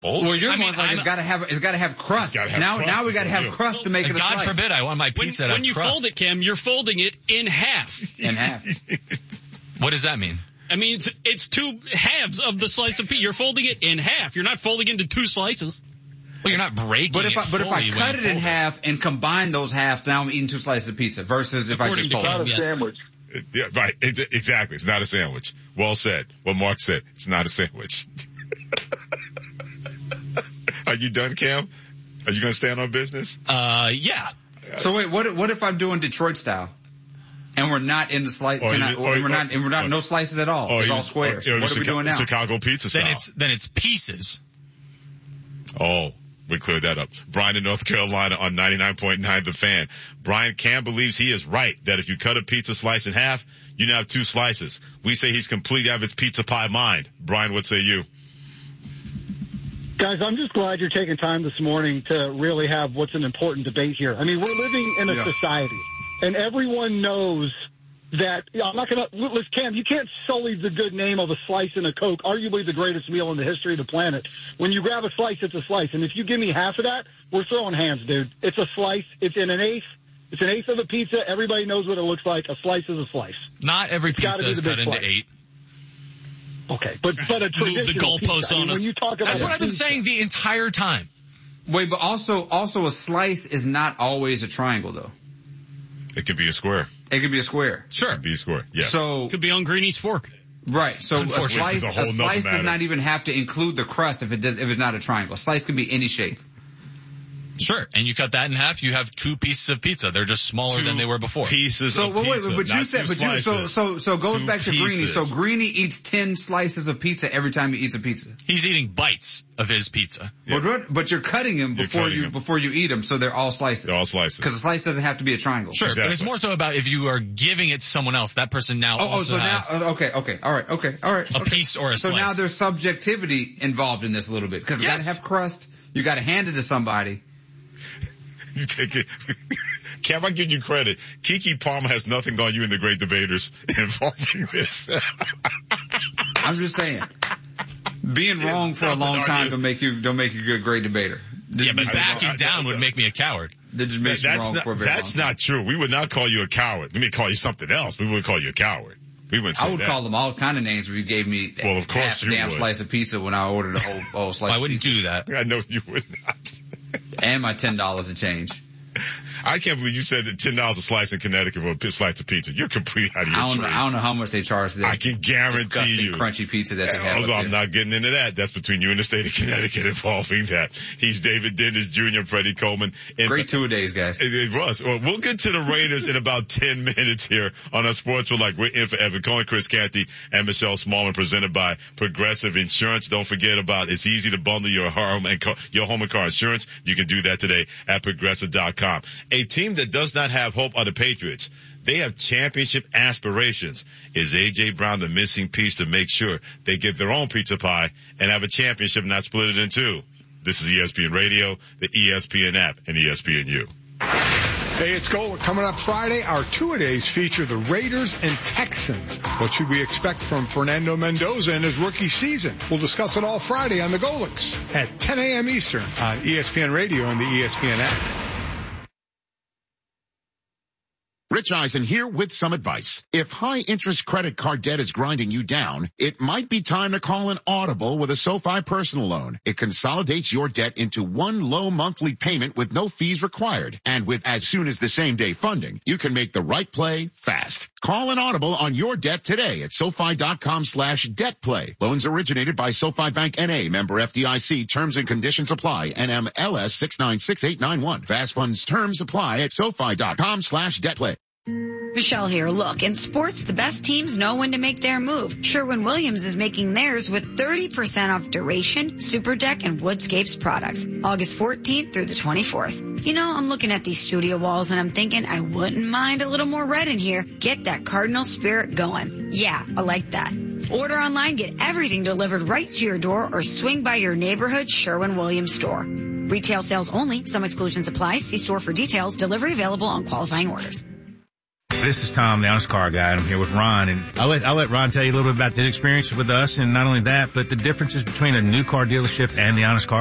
Well, your one's like it's got to have crust. Now we got to have crust to make it a slice. God forbid I want my pizza to have crust. When you fold it, Cam, you're folding it in half. In half. What does that mean? I mean, it's two halves of the slice of pizza. You're folding it in half. You're not folding into two slices. Well, you're not breaking it fully. But if I cut it in half and combine those halves, now I'm eating two slices of pizza versus if I just fold it. It's not a sandwich. Yeah, right. Exactly. It's not a sandwich. Well said. What Mark said. It's not a sandwich. Are you done, Cam? Are you going to stand on business? Yeah. So wait, what if I'm doing Detroit style? And we're not in the slice, we're not no slices at all. It's all squares. What are we doing now? Chicago pizza style. Then it's pieces. Oh, we cleared that up. Brian in North Carolina on 99.9 The Fan. Brian Cam believes he is right that if you cut a pizza slice in half, you now have two slices. We say he's completely out of his pizza pie mind. Brian, what say you? Guys, I'm just glad you're taking time this morning to really have what's an important debate here. I mean, we're living in a society, and everyone knows that I'm not going to – listen, Cam, you can't sully the good name of a slice and a Coke, arguably the greatest meal in the history of the planet. When you grab a slice, it's a slice. And if you give me half of that, we're throwing hands, dude. It's a slice. It's in an eighth. It's an eighth of a pizza. Everybody knows what it looks like. A slice is a slice. Not every pizza is cut into eight. Okay, but a traditional Move the goalposts on us. When you talk about that's what I've been saying the entire time. Wait, but also a slice is not always a triangle, though. It could be a square. It could be a square. Sure. It could be a square, yeah. So could be on Greenie's fork. Right. So a slice does not even have to include the crust if it's not a triangle. A slice can be any shape. Sure, and you cut that in half, you have two pieces of pizza. They're just smaller than they were before. Pieces of pizza, but you said, so goes back to Greenie. So Greenie eats 10 slices of pizza every time he eats a pizza. He's eating bites of his pizza. Yeah. But you're cutting them before you eat them, so they're all slices. They're all slices. Because a slice doesn't have to be a triangle. Sure, exactly. But it's more so about if you are giving it to someone else, that person now also has a piece or a slice. So now there's subjectivity involved in this a little bit. Because you gotta have crust, you gotta hand it to somebody. You take it. Cam, I give you credit. Keke Palmer has nothing on you in the great debaters involving this. I'm just saying. Being wrong for a long time don't make you a good great debater. Yeah, but backing down would make me a coward. That just makes you wrong for a very long time. That's not true. We would not call you a coward. We may call you something else. We wouldn't call you a coward. We wouldn't say I would call them all kind of names if you gave me half a damn slice of pizza when I ordered a whole slice of pizza. I wouldn't do that. I know you would not. And my $10 a change. I can't believe you said that $10 a slice in Connecticut for a slice of pizza. You're completely out of your tree. I don't know how much they charge there. I can guarantee disgusting you. Crunchy pizza that they have. Although I'm not getting into that. That's between you and the state of Connecticut involving that. He's David Dennis Jr., Freddie Coleman. Great 2 days, guys. It was. Well, we'll get to the Raiders in about 10 minutes here on our Sports Like we're in for Evan Cohen, Chris Canty, and Michelle Smallman, presented by Progressive Insurance. Don't forget about it's easy to bundle your home and car insurance. You can do that today at Progressive.com. A team that does not have hope are the Patriots. They have championship aspirations. Is A.J. Brown the missing piece to make sure they get their own pizza pie and have a championship, not split it in two? This is ESPN Radio, the ESPN app, and ESPNU. Hey, it's Golic. Coming up Friday, our two-a-days feature the Raiders and Texans. What should we expect from Fernando Mendoza in his rookie season? We'll discuss it all Friday on the Golics at 10 a.m. Eastern on ESPN Radio and the ESPN app. Rich Eisen here with some advice. If high-interest credit card debt is grinding you down, it might be time to call an Audible with a SoFi personal loan. It consolidates your debt into one low monthly payment with no fees required. And with as soon as the same-day funding, you can make the right play fast. Call an Audible on your debt today at SoFi.com/debtplay. Loans originated by SoFi Bank N.A., member FDIC. Terms and conditions apply. NMLS 696891. Fast funds terms apply at SoFi.com/debtplay. Michelle here. Look, in sports, the best teams know when to make their move. Sherwin-Williams is making theirs with 30% off Duration, Super Deck, and Woodscapes products. August 14th through the 24th. You know, I'm looking at these studio walls and I'm thinking I wouldn't mind a little more red in here. Get that Cardinal spirit going. Yeah, I like that. Order online, get everything delivered right to your door, or swing by your neighborhood Sherwin-Williams store. Retail sales only. Some exclusions apply. See store for details. Delivery available on qualifying orders. This is Tom, the Honest Car Guy. I'm here with Ron, and I'll let Ron tell you a little bit about his experience with us, and not only that, but the differences between a new car dealership and the Honest Car